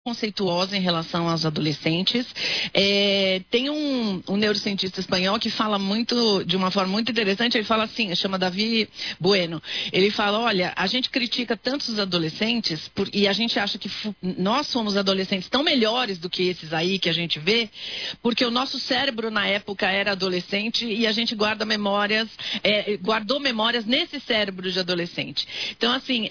conceituosa em relação aos adolescentes. Tem um neurocientista espanhol que fala muito, de uma forma muito interessante, ele fala assim, chama David Bueno. Ele fala, olha, a gente critica tanto os adolescentes e a gente acha que nós somos adolescentes tão melhores do que esses aí que a gente vê, porque o nosso cérebro na época era adolescente e a gente guardou memórias nesse cérebro de adolescente. Então, assim,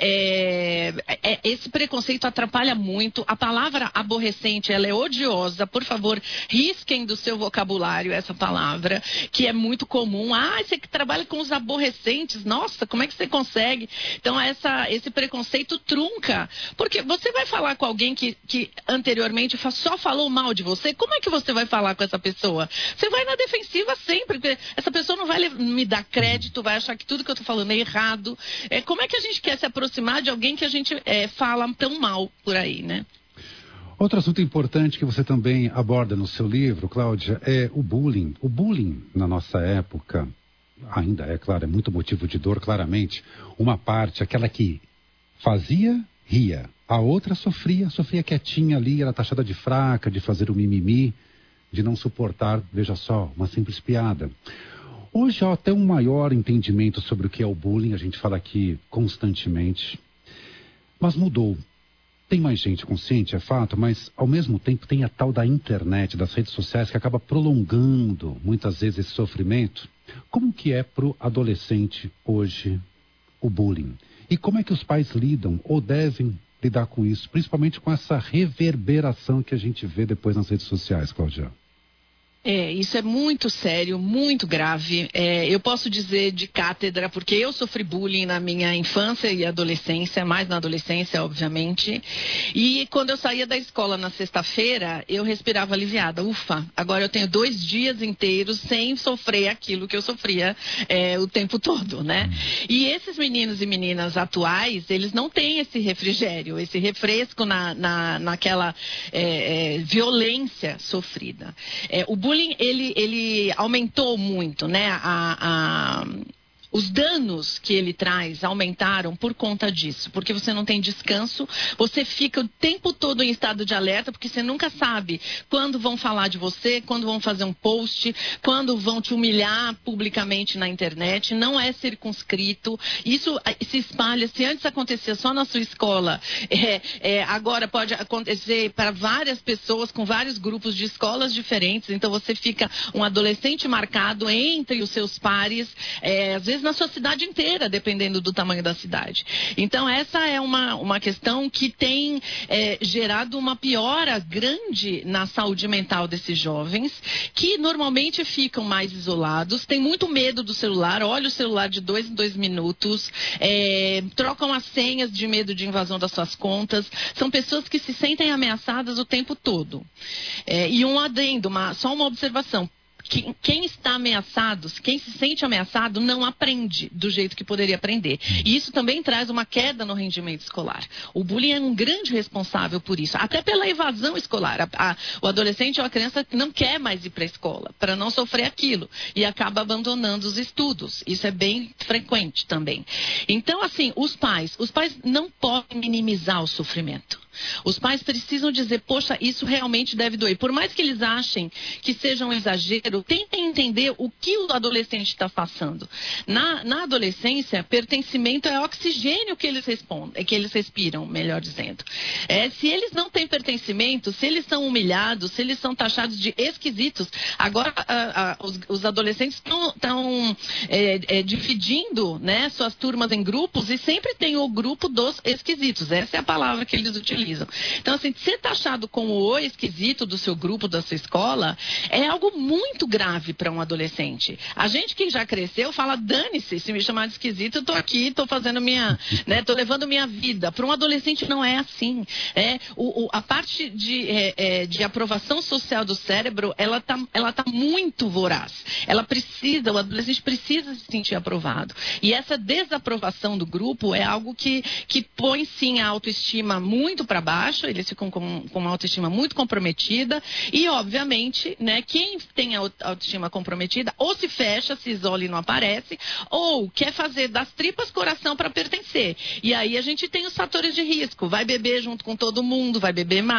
esse preconceito atrapalha muito. A palavra aborrecente, ela é odiosa. Por favor, risquem do seu vocabulário essa palavra, que é muito comum. Você que trabalha com os aborrecentes, nossa, como é que você consegue? Então, esse preconceito trunca. Porque você vai falar com alguém que anteriormente só falou mal de você, como é que você vai falar com essa pessoa? Você vai na defensiva sempre, porque essa pessoa não vai me dar crédito, vai achar que tudo que eu estou falando é errado. Como é que a gente quer se aproximar de alguém que a gente fala tão mal por aí, né? Outro assunto importante que você também aborda no seu livro, Cláudia, é o bullying. O bullying, na nossa época, ainda claro, é muito motivo de dor, claramente. Uma parte, aquela que fazia, ria. A outra sofria quietinha ali, era taxada de fraca, de fazer o mimimi, de não suportar, veja só, uma simples piada. Hoje há até um maior entendimento sobre o que é o bullying, a gente fala aqui constantemente, mas mudou. Tem mais gente consciente, é fato, mas ao mesmo tempo tem a tal da internet, das redes sociais, que acaba prolongando muitas vezes esse sofrimento. Como que é para o adolescente hoje o bullying? E como é que os pais lidam ou devem lidar com isso, principalmente com essa reverberação que a gente vê depois nas redes sociais, Cláudia? Isso é muito sério, muito grave. Eu posso dizer de cátedra, porque eu sofri bullying na minha infância e adolescência, mais na adolescência, obviamente. E quando eu saía da escola na sexta-feira, eu respirava aliviada. Ufa, agora eu tenho 2 dias inteiros sem sofrer aquilo que eu sofria o tempo todo, né? E esses meninos e meninas atuais, eles não têm esse refrigério, esse refresco naquela violência sofrida. O bullying, ele aumentou muito, né? Os danos que ele traz aumentaram por conta disso, porque você não tem descanso, você fica o tempo todo em estado de alerta, porque você nunca sabe quando vão falar de você, quando vão fazer um post, quando vão te humilhar publicamente na internet, não é circunscrito, isso se espalha. Se antes acontecia só na sua escola, agora pode acontecer para várias pessoas, com vários grupos de escolas diferentes, então você fica um adolescente marcado entre os seus pares, às vezes na sua cidade inteira, dependendo do tamanho da cidade. Então, essa é uma questão que tem gerado uma piora grande na saúde mental desses jovens, que normalmente ficam mais isolados, têm muito medo do celular, olha o celular de 2 em 2 minutos, trocam as senhas de medo de invasão das suas contas, são pessoas que se sentem ameaçadas o tempo todo. E um adendo, só uma observação. Quem está ameaçado, quem se sente ameaçado, não aprende do jeito que poderia aprender. E isso também traz uma queda no rendimento escolar. O bullying é um grande responsável por isso, até pela evasão escolar. O adolescente ou a criança não quer mais ir para a escola, para não sofrer aquilo, e acaba abandonando os estudos. Isso é bem frequente também. Então, assim, os pais não podem minimizar o sofrimento. Os pais precisam dizer, poxa, isso realmente deve doer. Por mais que eles achem que seja um exagero, tentem entender o que o adolescente está passando. Na adolescência, pertencimento é oxigênio que eles respiram, melhor dizendo. Se eles não têm pertencimento, se eles são humilhados, se eles são taxados de esquisitos, agora os adolescentes estão dividindo, né, suas turmas em grupos e sempre tem o grupo dos esquisitos. Essa é a palavra que eles utilizam. Então, assim, ser taxado como o esquisito do seu grupo, da sua escola, é algo muito grave para um adolescente. A gente que já cresceu fala, dane-se, se me chamar de esquisito, eu tô aqui, tô fazendo tô levando minha vida. Para um adolescente não é assim. A parte de aprovação social do cérebro, ela tá muito voraz. O adolescente precisa se sentir aprovado. E essa desaprovação do grupo é algo que põe, sim, a autoestima muito para baixo, eles ficam com uma autoestima muito comprometida e, obviamente, né, quem tem a autoestima comprometida ou se fecha, se isola e não aparece, ou quer fazer das tripas coração para pertencer. E aí a gente tem os fatores de risco, vai beber junto com todo mundo, vai beber mais.